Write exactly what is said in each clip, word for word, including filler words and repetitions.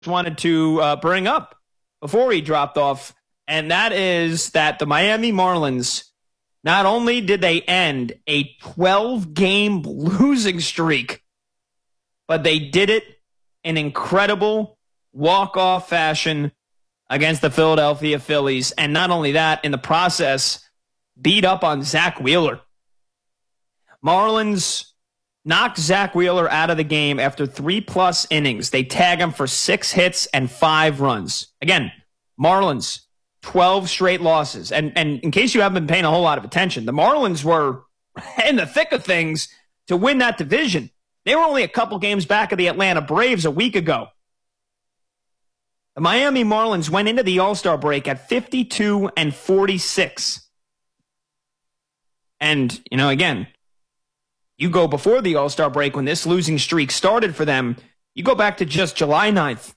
wanted to uh, bring up before he dropped off, and that is that the Miami Marlins, not only did they end a twelve-game losing streak, but they did it in incredible walk-off fashion against the Philadelphia Phillies. And not only that, in the process, beat up on Zach Wheeler. Marlins knocked Zach Wheeler out of the game after three-plus innings. They tag him for six hits and five runs. Again, Marlins, twelve straight losses. And, and in case you haven't been paying a whole lot of attention, the Marlins were in the thick of things to win that division. They were only a couple games back of the Atlanta Braves a week ago. The Miami Marlins went into the All-Star break at fifty-two and forty-six. And, you know, again, you go before the All-Star break when this losing streak started for them, you go back to just July ninth.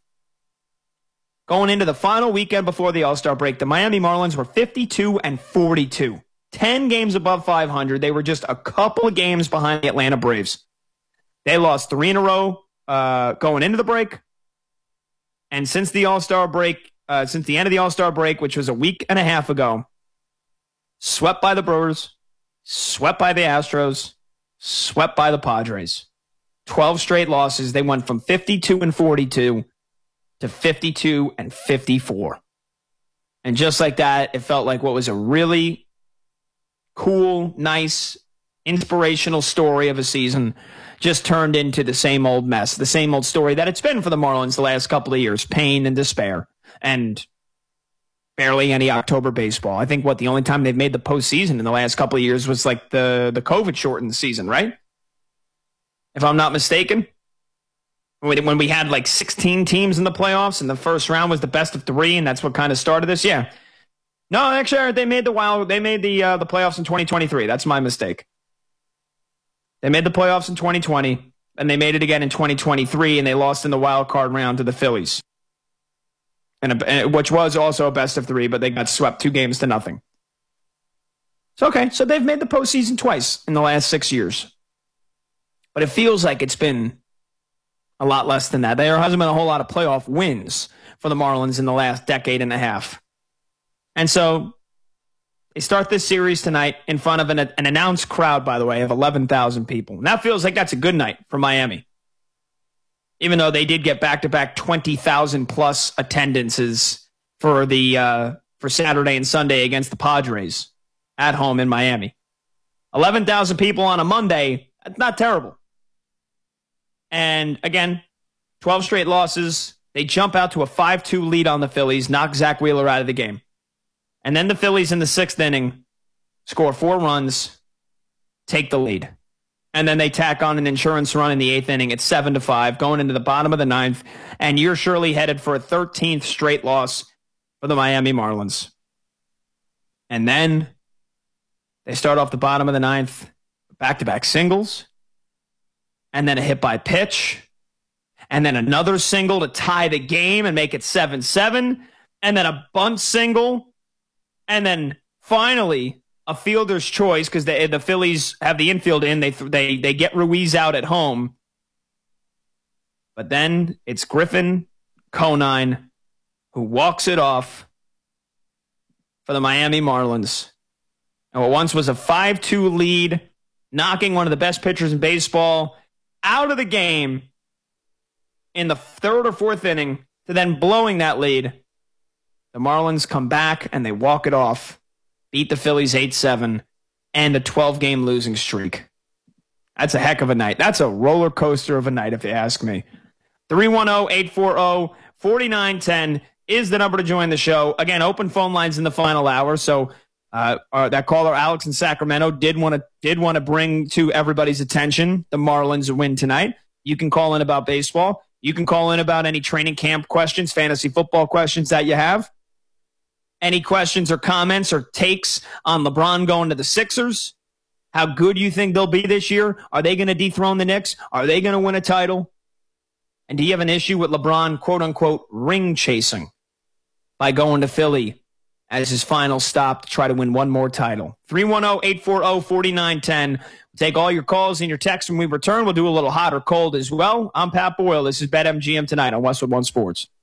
Going into the final weekend before the All-Star break, the Miami Marlins were fifty-two and forty-two. ten games above five hundred. They were just a couple of games behind the Atlanta Braves. They lost three in a row uh, going into the break. And since the All-Star break, uh, since the end of the All-Star break, which was a week and a half ago, swept by the Brewers, swept by the Astros, swept by the Padres. twelve straight losses. They went from fifty-two and forty-two to fifty-two and fifty-four. And just like that, it felt like what was a really cool, nice, inspirational story of a season just turned into the same old mess, the same old story that it's been for the Marlins the last couple of years, pain and despair, and barely any October baseball. I think, what, the only time they've made the postseason in the last couple of years was like the, the COVID-shortened season, right? If I'm not mistaken. When we had like sixteen teams in the playoffs and the first round was the best of three, and that's what kind of started this. Yeah. No, actually, they made the wild. They made the uh, the playoffs in twenty twenty-three. That's my mistake. They made the playoffs in twenty twenty, and they made it again in twenty twenty-three, and they lost in the wild card round to the Phillies, and, a, and which was also a best of three, but they got swept two games to nothing. So okay, so they've made the postseason twice in the last six years, but it feels like it's been a lot less than that. There hasn't been a whole lot of playoff wins for the Marlins in the last decade and a half. And so they start this series tonight in front of an, an announced crowd, by the way, of eleven thousand people. And that feels like that's a good night for Miami. Even though they did get back-to-back twenty thousand plus attendances for the uh, for Saturday and Sunday against the Padres at home in Miami. eleven thousand people on a Monday, that's not terrible. And again, twelve straight losses. They jump out to a five two lead on the Phillies, knock Zach Wheeler out of the game. And then the Phillies in the sixth inning score four runs, take the lead. And then they tack on an insurance run in the eighth inning. It's seven to five, going into the bottom of the ninth. And you're surely headed for a thirteenth straight loss for the Miami Marlins. And then they start off the bottom of the ninth, back-to-back singles, and then a hit by pitch, and then another single to tie the game and make it seven seven, and then a bunt single, and then finally a fielder's choice, because the, the Phillies have the infield in. They, they, they get Ruiz out at home. But then it's Griffin Conine who walks it off for the Miami Marlins. And what once was a five two lead, knocking one of the best pitchers in baseball out of the game in the third or fourth inning, to then blowing that lead. The Marlins come back and they walk it off, beat the Phillies eight seven, and a twelve-game losing streak. That's a heck of a night. That's a roller coaster of a night, if you ask me. three one zero, eight four zero, four nine one zero is the number to join the show. Again, open phone lines in the final hour, so Uh, uh, that caller, Alex in Sacramento, did want to did want to bring to everybody's attention the Marlins win tonight. You can call in about baseball. You can call in about any training camp questions, fantasy football questions that you have. Any questions or comments or takes on LeBron going to the Sixers? How good you think they'll be this year? Are they going to dethrone the Knicks? Are they going to win a title? And do you have an issue with LeBron, quote-unquote, ring chasing by going to Philly as his final stop to try to win one more title. three one zero, eight four zero, four nine one zero. We'll take all your calls and your texts when we return. We'll do a little hot or cold as well. I'm Pat Boyle. This is BetMGM tonight on Westwood One Sports.